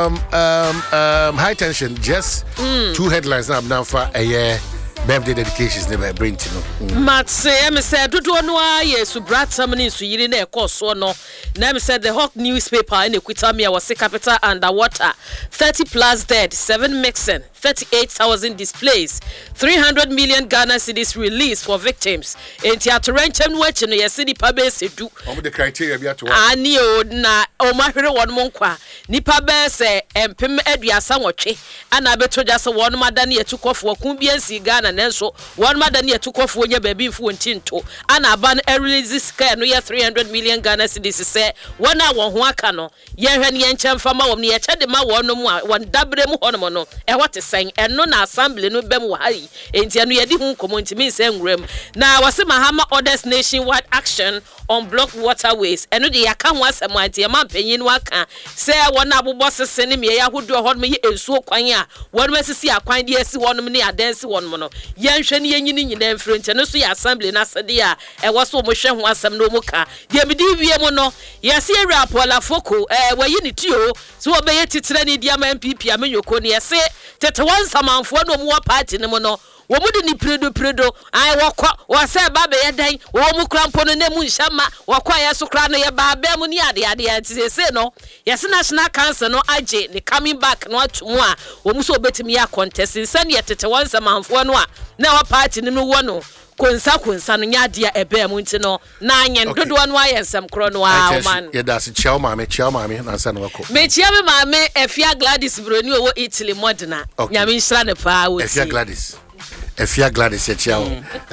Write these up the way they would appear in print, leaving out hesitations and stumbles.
high tension. Just 2 headlines now for a year. Birthday dedications never bring to no. Matt say, I said, do no yes, to brat somebody so you didn't course or no. Now said the Hawk newspaper in Equatamia was a capital underwater. 30+ dead, 7 mixing, 38,000 displays, 300 million Ghana cedis released for victims. In Tiaturencham watching your city pabese do. The criteria be to Anio na Omahiro one monkwa. Nipa bese empim Edria Sanwache. And I bet just one madani took off for Kumbian Ghana. Nenso one madani took off when your baby fu tinto and aban release sky no 300 million Ghana cedis say 1 hour ho aka no ye hwani encham fama wom ne ye chede ma wono mu a won dabre mu hono no e what sen eno na assembly no bem wo hayi enti eno ye di hu nkomo ntimi nse nwrem na wase mahama orders nationwide action on blocked waterways eno de yaka ho asem anti e man panyin no aka say wona abobọ sese ne me ye ahodo ho no ye ensuo kwan a won masisi akwan de asi wono ne adansi wono no yenhwe ne yenyini nyina mfrente no so ya assembly na sede a e woso mo hwe ho asem no muka de medi wie mo no yesi ewra pola foko wayi ne tio so obeye titire ne dia ma MPP amenyoko ne yesi tete wan samanfo no mo party ne mo no wo mudi ni predo ai wakwa wase ba be yedan wo mu krampo no nemu nhama wakwa yeso kra no ye ba ba mu ni ade antise no yesi national council no age the coming back no atumu a wo mu so betimi ya contest nsan ye tete wan samanfo no a na wa party no wo no konsa no nyade a ebe mu nti no na anyen dodo no ayensem kro no a man ye da se chiao mame na nsa no wako me chia me mame Efia Gladys Broni owo Italy modena nyame nhira ne pa wo Efia Gladys ye chiao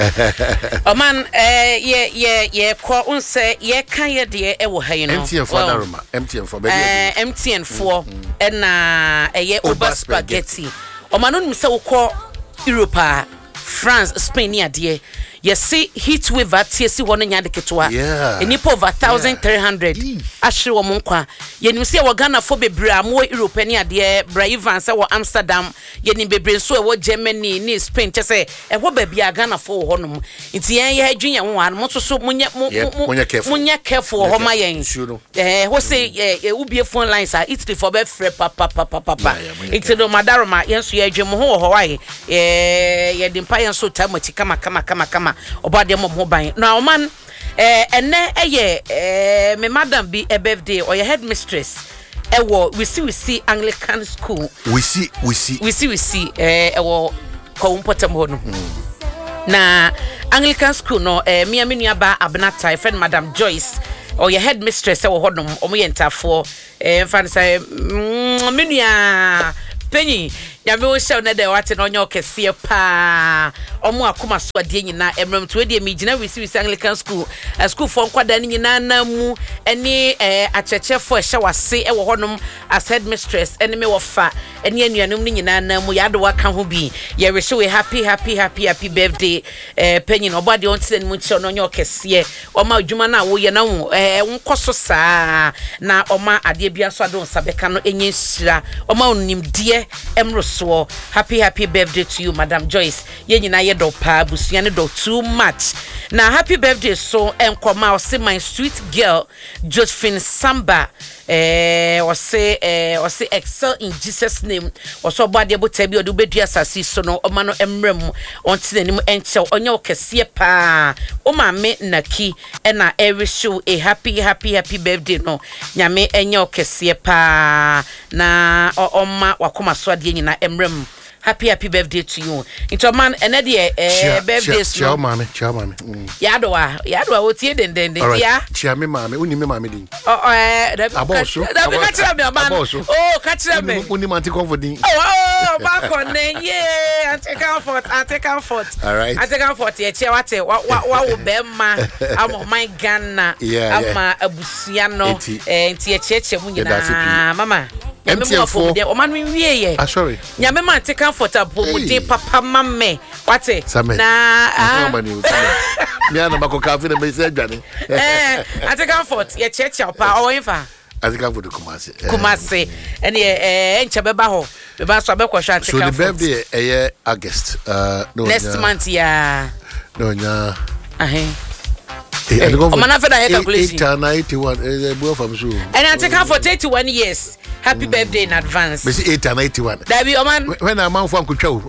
o man ye ko unse ye kan ye de e wo ha yi no MTN for Daruma MTN for baby MTN for na ye Oba spaghetti o man no se wo ko Europe France Spain ni ade ye see heat wave atiesi ho no nya de ketwa enipo over 1300 ahwe wo monkwa ye nim se wo Ghana fo bebre amo Europe ni ade Braivan se wo Amsterdam ye nim bebre so e wo Germany ni Spain chese e wo ba bia Ghana fo ho no nti ye adwunya ho an mo so munya careful ho ma yen wo se ubie phone lines are Italy for be free papa nti do madaroma yen so ye adwum ho ho wa ye dimpa yen so tamati kama obade mo ban na o man ene eye me madam bi a birthday or your headmistress we see Anglican school we see ewo ko umpotem ho no na Anglican school no me amenu aba Abnata friend Madam Joyce or your headmistress ewo ho no omo yentafo fan say menua penny Yami wo show na de wate no onyo kese pa omo akoma so ade nyina emrem to de mi gina we see Anglican school school for nkwada nyina na mu eni achechefo ehwase ewo honom as headmistress eni me wo fa eni anuanum nyina na mu yado waka ho bi ye wish we happy birthday penyin obade on tse mu chi no onyo kese oma adwuma na wo ye na wo nkoso saa na oma ade bia so adon sabeka no enye hira oma onimde emro so happy birthday to you Madam Joyce ye nyina ye do pa busua ne do too much na happy birthday so enkoma o say my sweet girl Josephine Samba o say excel in Jesus name o so body bota bi o do bedua asasi so no o ma no emrem on tinenim enche onye okese pa o ma me naki na every show a happy birthday no nyame enye okese pa na o ma wakoma so ade nyina emrem happy birthday to you into man ene de birthday so ciao mame yadwa o tie den ya chia me mame uni me mame din aboso catch me man oh catch me uni man take comfort din back on ye I take comfort all right I take comfort ye chia wate wa wo bema am my Ghana am abusua no nti ye cheche mu nyina mama MTN4 o man wie ye sorry nyame man take comfortable mude papa mame wate na me ana mako cafe na me se adwane I take comfort ye cheche pa o infa I think I would Kumasi and encha beba ho beba so abekwa hwa take comfort so the birthday August no next month ya no nya o man after that calculation 81 boy from so and I take comfort 81 years happy birthday in advance. Besi 8 and 81. Dabi Oman. When a man from Kucho.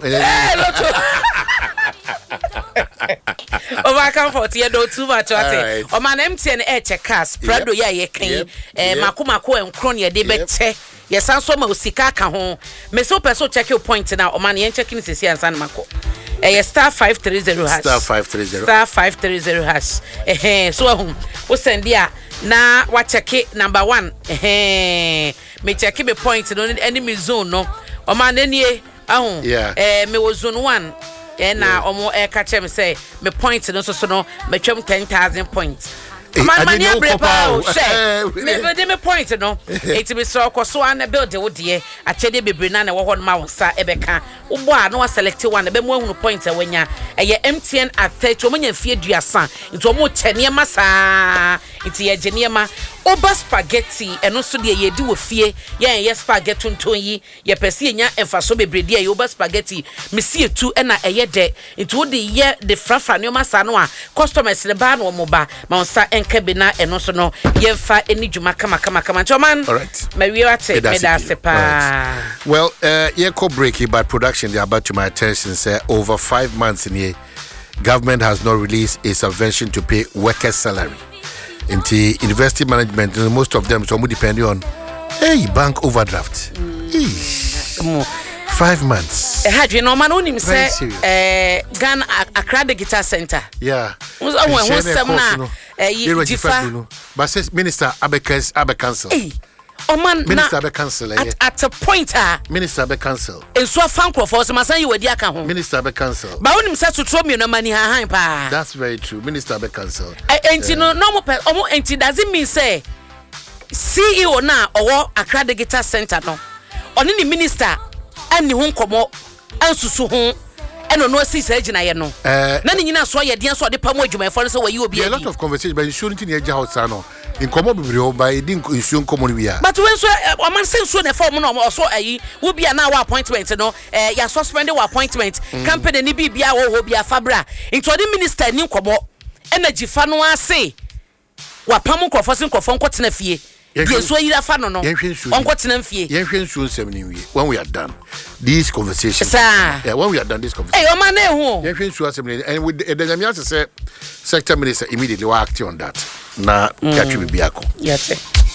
Over comfort here do too much what Oman MTN check cast Prado ya ye kan makomako enkron ye de bete yes so ma osika ka ho me so person check your point now Oman yen checking sisi ansa na mako star 530 hash star 530 hash so ahum wo send dia na wa check number 1 me check me point no enemy zone no Oman enie ahum me wo zone 1 na omo catch me say me point no so no me twem 10,000 points man mania brepa say me point no it be so koso an build wo de a chede bebre na na wo ho ma wonsa ebeka ubo a no select one be mo hunu point awanya eye MTN at 30 omo nya fie duasa nti omo chene ma saa nti ye gene ma oba spaghetti eno so de ye di wo fie ye spaghetti nton yi ye pese nya emfaso bebre de ye oba spaghetti me sie tu na eye de nti wo de ye de frafra ne ma saa no a customers le ba no omo ba ma wonsa enkebina eno so no ye fa eni dwuma kama nti man all right me ate me da sepa well ye ko break but production they are about to my attention say over 5 months in here government has not released a subvention to pay workers salary into university management most of them so depending on bank overdraft 5 months had you know man onim say Ghana Accra Digital Center but says minister abe cancel man minister abe cancel at a point minister abe cancel en so fankro for so masan you wadi aka ho minister abe cancel ba onim say to throw me no money han pa that's very true minister abe cancel enti no mo omo enti doesn't mean say CEO na owo Accra Digital Center no oni ni minister ani ho nkomo ansusu ho eno no asi sa agina ye no na ni nyina so ye den so de pamo adwuma efo so wayi obi a lot of conversation but you need to eja house no nkomo bibiri o by din nsuo nkomo no bia but when so o man say nsuo na form no so ayi wo bia na wa appointment no ya suspend wa appointment company ni bibia wo bia fabra into the minister ni nkomo energy fa no ase wa pamo nkrofo se nkrofo nkotena fie Yes, so you are no. Uncle Tenenfie. When we are done these conversations, when we are done this conversation, hey, man, and with the sector minister immediately will act on that. Na, catch you, Biako. Yes, sir.